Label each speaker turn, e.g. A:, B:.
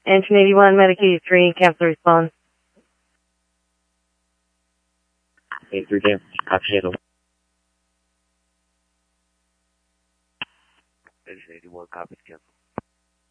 A: Engine 81, Medicaid 3, cancel response.
B: 83 cancel, copy handle. Engine 81, copies cancel.